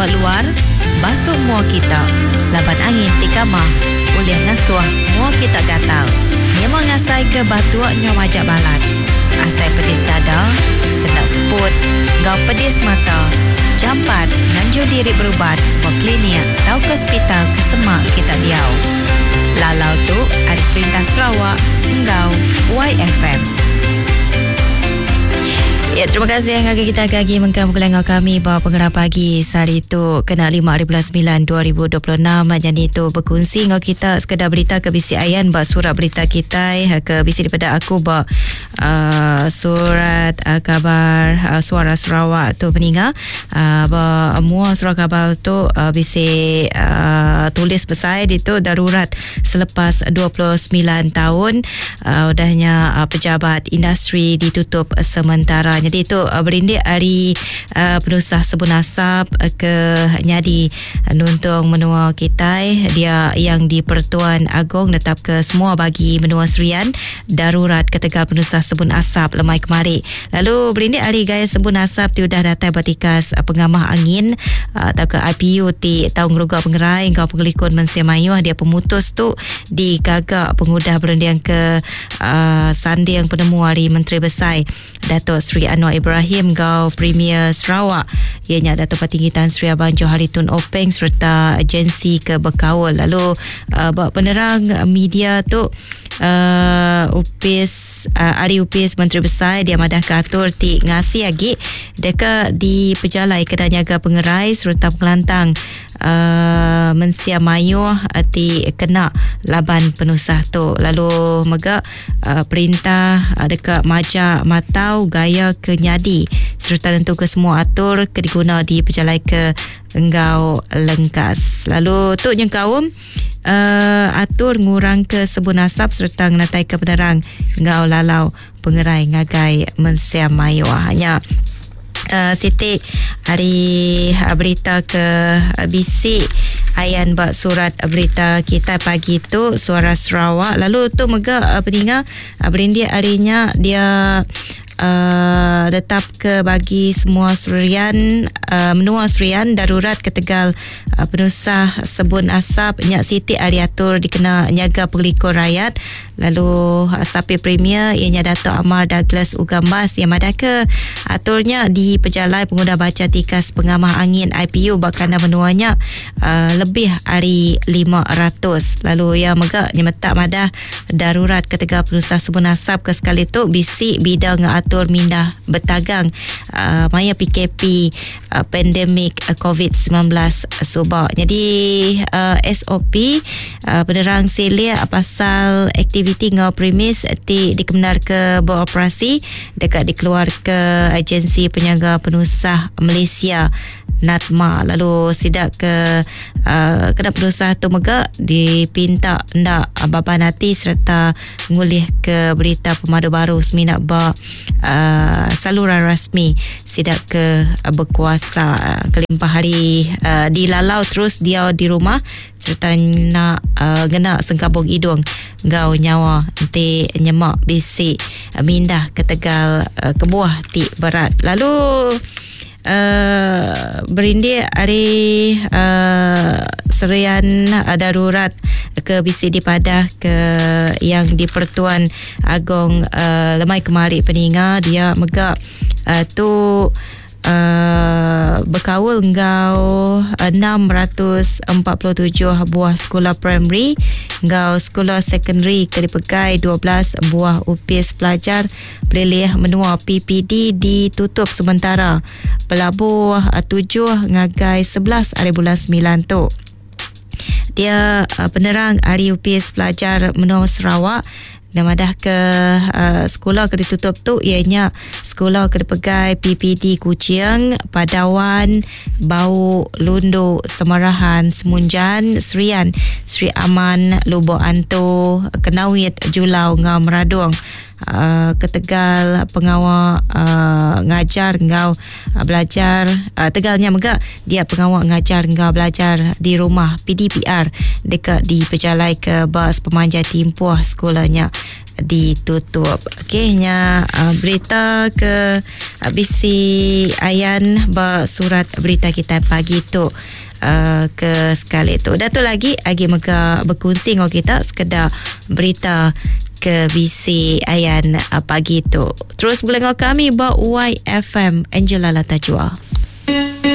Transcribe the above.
luar, basuh muka kita. Laban angin tikamah, boleh ngasuh muka kita gatal. Memang ngasai ke batuaknya majak balat. Asai pedis dada, sedak seput, gau pedis mata. Jampat, nganjur diri berubat, buat klinik, tau ke hospital, ke semak kita diau. Lalau tu, ada perintah Sarawak, engkau, YFM. Ya, terima kasih yang kita kagi mengkamu kami bahawa pengerak pagi hari itu kena 5/9/2026. Jadi itu berkongsi dengan kita sekadar berita ke bisi ayan bah surat berita kita ke bisi daripada aku bah surat kabar suara Sarawak tu peninga bah mua surat kabar tu bisi tulis besar itu darurat selepas 29 tahun udahnya pejabat industri ditutup sementara. Jadi itu berindik hari penusah sebun asap ke nyadi nuntung menua kita dia yang di Pertuan Agong tetap ke semua bagi menua serian darurat ketegal penusah sebun asap lemai kemari. Lalu berindik hari gaya sebun asap tu dah datang batikas pengamah angin atau ke IPU ti tahun ngeruga pengerai kau pengelikun mensemayuh dia pemutus tu di gagak pengudah berendiang ke sanding penemu hari Menteri Besar Datuk Seri Anwar Ibrahim gau Premier Sarawak ianya Datuk Petinggi Tan Sri Abang Johari Tun Openg serta agensi ke berkaul. Lalu penerang media tu Ari Upis Menteri Besar dia madah ke atur ti ngasi lagi deka di pejalai kedai niaga pengerai serta pengelantang mensia mayuh ti kena laban penusah tu. Lalu mega perintah dekat majak matau gaya ke nyadi serta tentu ke semua atur ke diguna di pejalai ke enggau lengkas. Lalu tu nyengkaum atur ngurang ke sebun asap serta ngenatai ke penerang enggau lalau pengerai ngagai mensiam mayu. Hanya Siti hari berita ke bisik ayan bak surat berita kita pagi tu Suara Sarawak. Lalu tu mega peninga berindia harinya dia tetap ke bagi semua serian menua serian darurat ketegal penusah sebun asap Nyak Siti Ariatur dikena nyaga pengelikor rakyat. Lalu sapi premier ianya Dato' Amar Douglas Ugambas yang madah ke aturnya di pejalai pengguna baca tikas pengamah angin IPU bakana menuanya lebih hari 500. Lalu yang megak nyemetak madah darurat ketegal penusah sebun asap ke sekali tu bisik bidang atur mindah bertagang maya PKP pandemik COVID-19 subak. Jadi SOP penerang selia pasal aktiviti ngau premis dikebenar ke beroperasi dekat dikeluar ke agensi penyaga penusah Malaysia NATMA. Lalu sidak ke kena penusah tu mega dipinta ndak baban hati serta ngulih ke berita pemadu baru seminak ba saluran rasmi sidak ke berkuasa kelimpah hari dilalau terus dia di rumah serta nak gena sengkabung hidung gau nyawa nanti nyemak bisik mindah ke Tegal kebuah ti berat. Lalu berindik hari serian darurat ke bisik dipadah ke yang di Pertuan Agong lemai kemari peninga dia megak tu berkawal ngau 647 buah sekolah primary ngau sekolah secondary ke dipegai 12 buah upis pelajar pelilih menua PPD ditutup sementara. Pelabur 7 ngagai 11 hari bulan 9 tu. Dia penerang hari upis pelajar menua Sarawak dan madah ke sekolah ke ditutup tu ianya sekolah ke dipegai PPD Kuching, Padawan, Bau, Lundu, Semarahan, Semunjan, Serian, Sri Aman, Lubuk Anto, Kenawit, Julau, Ngau Meradung. Ke Tegal pengawal ngajar ngau belajar Tegalnya megak dia pengawal ngajar ngau belajar di rumah PDPR dekat di pejalai ke bas pemanjat timpuh sekolahnya ditutup. Okey, nya berita ke BC Ayan surat berita kita pagi tu ke sekali tu. Datuk lagi mega berkongsi dengan kita sekedar berita ke BC Ayan pagi tu. Terus boleh dengan kami YFM Angela Latajua.